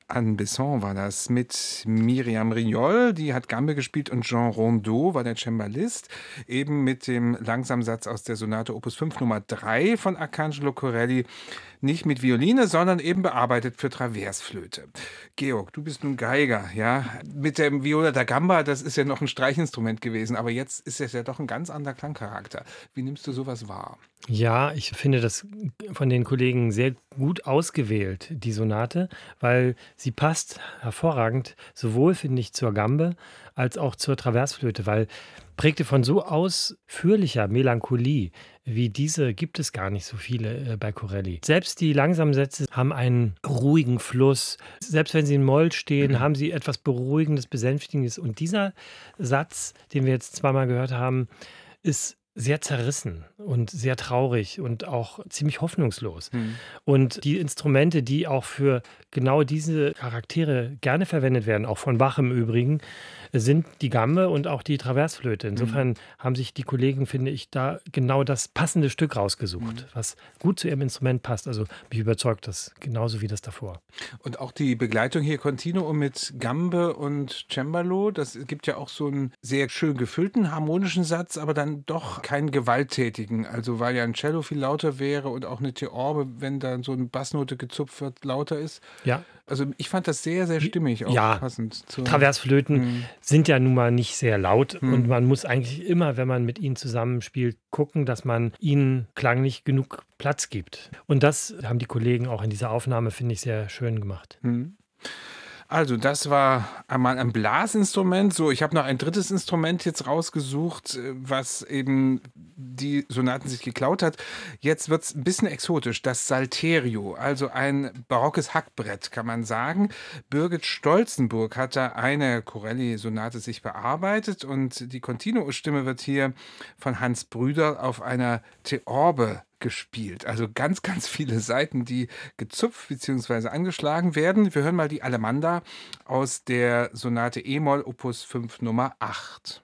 Anne Besson war das mit Myriam Riol, die hat Gambe gespielt, und Jean Rondeau war der Cembalist, eben mit dem Langsamsatz aus der Sonate Opus 5 Nummer 3 von Arcangelo Corelli, nicht mit Violine, sondern eben bearbeitet für Traversflöte. Georg, du bist nun Geiger, ja, mit dem Viola da Gamba, das ist ja noch ein Streichinstrument gewesen, aber jetzt ist es ja doch ein ganz anderer Klangcharakter. Wie nimmst du sowas wahr? Ja, ich finde das von den Kollegen sehr gut ausgewählt, die Sonate, weil sie passt hervorragend sowohl, finde ich, zur Gambe als auch zur Traversflöte, weil prägte von so ausführlicher Melancholie wie diese gibt es gar nicht so viele bei Corelli. Selbst die langsamen Sätze haben einen ruhigen Fluss. Selbst wenn sie in Moll stehen, haben sie etwas Beruhigendes, Besänftigendes. Und dieser Satz, den wir jetzt zweimal gehört haben, ist sehr zerrissen und sehr traurig und auch ziemlich hoffnungslos. Hm. Und die Instrumente, die auch für genau diese Charaktere gerne verwendet werden, auch von Bach im Übrigen, sind die Gamme und auch die Traversflöte. Hm. Insofern haben sich die Kollegen, finde ich, da genau das passende Stück Hm. rausgesucht, was gut zu ihrem Instrument passt. Also mich überzeugt das genauso wie das davor. Und auch die Begleitung hier Continuo mit Gambe und Cembalo, das gibt ja auch so einen sehr schön gefüllten harmonischen Satz, aber dann doch keinen gewalttätigen. Also weil ja ein Cello viel lauter wäre und auch eine Theorbe, wenn da so eine Bassnote gezupft wird, lauter ist. Ja, Also ich fand das sehr, sehr stimmig, auch ja, passend zur. Traversflöten Hm. sind ja nun mal nicht sehr laut und Hm. man muss eigentlich immer, wenn man mit ihnen zusammenspielt, gucken, dass man ihnen klanglich genug Platz gibt. Und das haben die Kollegen auch in dieser Aufnahme, finde ich, sehr schön gemacht. Hm. Also, das war einmal ein Blasinstrument. So, ich habe noch ein drittes Instrument jetzt rausgesucht, was eben die Sonaten sich geklaut hat. Jetzt wird es ein bisschen exotisch. Das Salterio, also ein barockes Hackbrett, kann man sagen. Birgit Stolzenburg hat da eine Corelli-Sonate sich bearbeitet und die Continuo-Stimme wird hier von Hans Brüder auf einer Theorbe gespielt. Also ganz, ganz viele Saiten, die gezupft bzw. angeschlagen werden. Wir hören mal die Allemanda aus der Sonate E-Moll Opus 5 Nummer 8.